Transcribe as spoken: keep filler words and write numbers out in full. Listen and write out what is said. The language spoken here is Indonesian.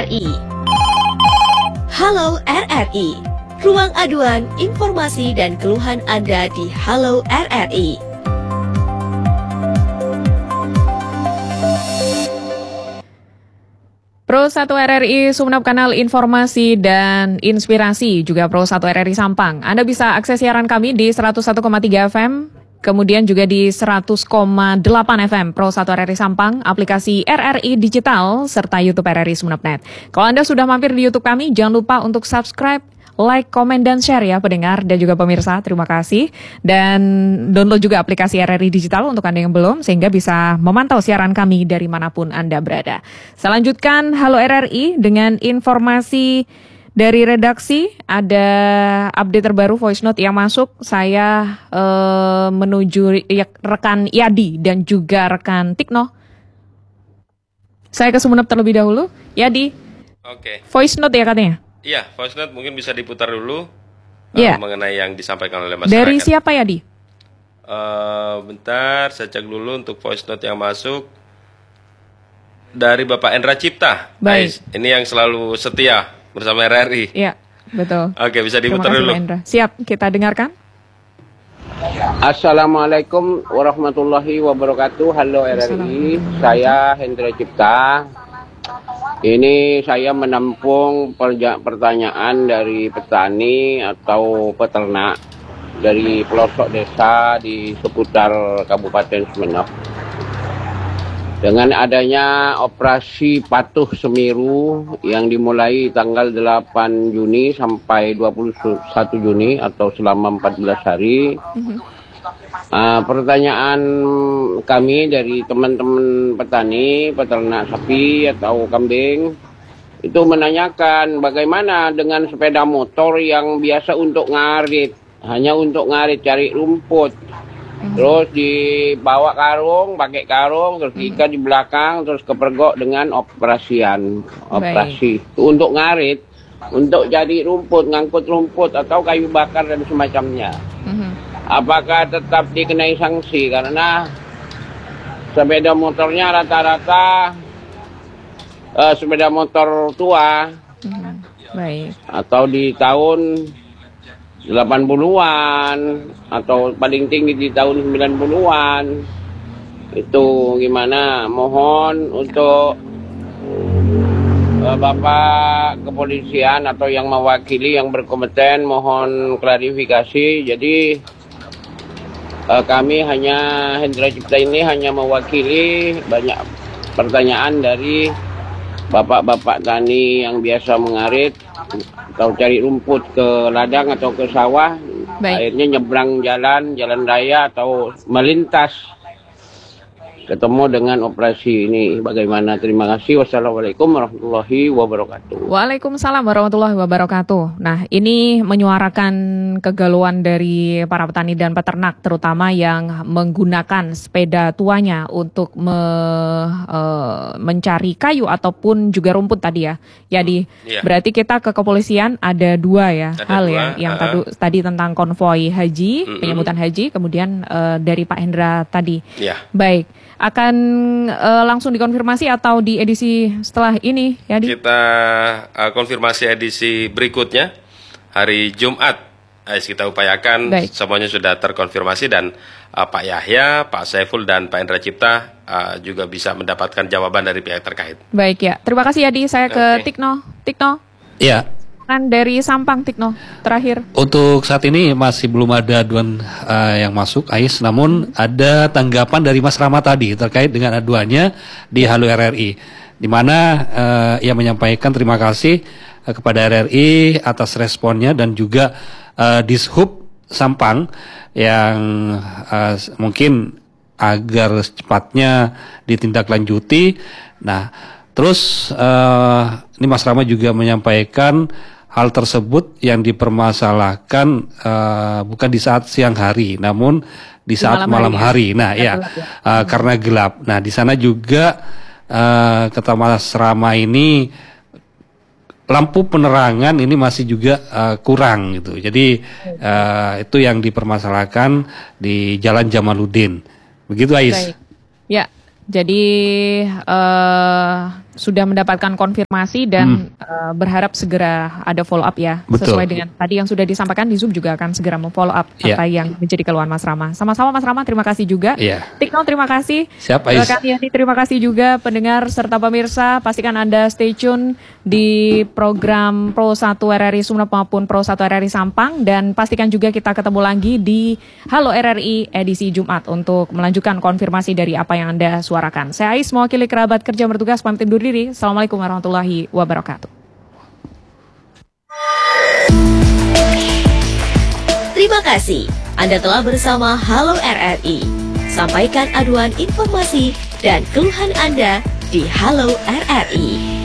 R I. Halo R R I, ruang aduan, informasi dan keluhan Anda di Halo R R I. Pro satu R R I Sumeneb, kanal informasi dan inspirasi, juga Pro satu R R I Sampang. Anda bisa akses siaran kami di seratus satu koma tiga F M, kemudian juga di seratus koma delapan F M Pro satu R R I Sampang, aplikasi R R I Digital, serta YouTube R R I Sumeneb Net. Kalau Anda sudah mampir di YouTube kami, jangan lupa untuk subscribe, like, komen, dan share ya pendengar dan juga pemirsa. Terima kasih. Dan download juga aplikasi R R I Digital untuk Anda yang belum, sehingga bisa memantau siaran kami dari manapun Anda berada. Saya lanjutkan Halo R R I dengan informasi dari redaksi. Ada update terbaru voice note yang masuk. Saya eh, menuju rekan Yadi dan juga rekan Tikno. Saya ke Sumeneb terlebih dahulu. Yadi, Oke. voice note ya katanya? Iya, voice note mungkin bisa diputar dulu yeah. uh, mengenai yang disampaikan oleh masyarakat. Dari siapa ya, Di? Uh, bentar, saya cek dulu untuk voice note yang masuk. Dari Bapak Endra Cipta. Baik. Nah, ini yang selalu setia bersama R R I. Iya, betul. Oke, bisa diputar kasih, dulu. Endra. Siap, kita dengarkan. Assalamualaikum warahmatullahi wabarakatuh. Halo R R I, saya Hendra Cipta. Ini saya menampung pertanyaan dari petani atau peternak dari pelosok desa di seputar Kabupaten Sumeneb. Dengan adanya operasi patuh Semiru yang dimulai tanggal delapan Juni sampai dua puluh satu Juni atau selama empat belas hari. Mm-hmm. Uh, pertanyaan kami dari teman-teman petani, peternak sapi atau kambing, itu menanyakan bagaimana dengan sepeda motor yang biasa untuk ngarit, hanya untuk ngarit cari rumput. Terus dibawa karung, pakai karung, terus ikat di belakang, terus kepergok dengan operasian, operasi. Baik. Untuk ngarit, untuk jadi rumput, ngangkut rumput atau kayu bakar dan semacamnya. Mm-hmm. Apakah tetap dikenai sanksi karena sepeda motornya rata-rata uh, sepeda motor tua. Mm-hmm. Baik. Atau di tahun delapan puluhan atau paling tinggi di tahun sembilan puluhan. Itu gimana? Mohon untuk uh, Bapak kepolisian atau yang mewakili yang berkompeten mohon klarifikasi. Jadi uh, kami hanya Hendra Cipta ini hanya mewakili banyak pertanyaan dari bapak-bapak tani yang biasa mengarit atau cari rumput ke ladang atau ke sawah. Baik. Akhirnya nyebrang jalan, jalan raya atau melintas ketemu dengan operasi ini. Bagaimana? Terima kasih. Wassalamualaikum warahmatullahi wabarakatuh. Waalaikumsalam warahmatullahi wabarakatuh. Nah, ini menyuarakan kegalauan dari para petani dan peternak, terutama yang menggunakan sepeda tuanya untuk me, e, mencari kayu ataupun juga rumput tadi ya. Jadi, ya. Berarti kita ke kepolisian ada dua ya ada hal dua, ya. Yang uh, tadi, tadi tentang konvoi haji, mm-mm. penyambutan haji, kemudian e, dari Pak Hendra tadi. Ya. Baik. Akan uh, langsung dikonfirmasi atau di edisi setelah ini ya, Di? Kita uh, konfirmasi edisi berikutnya hari Jumat. Ayo kita upayakan. Baik. Semuanya sudah terkonfirmasi dan uh, Pak Yahya, Pak Saiful dan Pak Endra Cipta uh, juga bisa mendapatkan jawaban dari pihak terkait. Baik ya, terima kasih ya, Di. Saya ke okay. Tikno. Tikno. Iya. Dari Sampang, Tikno, terakhir. Untuk saat ini masih belum ada aduan uh, yang masuk, Ais. Namun ada tanggapan dari Mas Rama tadi terkait dengan aduannya di Halo R R I, di mana uh, ia menyampaikan terima kasih uh, kepada R R I atas responnya dan juga uh, Dishub Sampang yang uh, mungkin agar cepatnya ditindaklanjuti. Nah, terus uh, ini Mas Rama juga menyampaikan hal tersebut yang dipermasalahkan uh, bukan di saat siang hari, namun di saat di malam, malam hari. hari. Nah, ya, gelap, ya. Uh, hmm. karena gelap. Nah, di sana juga uh, kata Mas Rama ini lampu penerangan ini masih juga uh, kurang gitu. Jadi uh, itu yang dipermasalahkan di Jalan Jamaluddin. Begitu, Ais. Baik. Ya, jadi. Uh... sudah mendapatkan konfirmasi dan hmm. uh, berharap segera ada follow up ya. Betul. Sesuai dengan tadi yang sudah disampaikan, di Zoom juga akan segera memfollow up apa yeah. yang menjadi keluhan Mas Rama. Sama-sama Mas Rama, terima kasih juga. Yeah. Tikno, terima kasih. Siap, Ais. Yani, terima kasih juga pendengar serta pemirsa. Pastikan Anda stay tune di program Pro satu R R I Sumeneb maupun Pro satu R R I Sampang, dan pastikan juga kita ketemu lagi di Halo R R I edisi Jumat untuk melanjutkan konfirmasi dari apa yang Anda suarakan. Saya Ais, mewakili kerabat kerja bertugas, pamit undur diri. Assalamualaikum warahmatullahi wabarakatuh. Terima kasih Anda telah bersama Halo R R I. Sampaikan aduan informasi dan keluhan Anda di Halo R R I.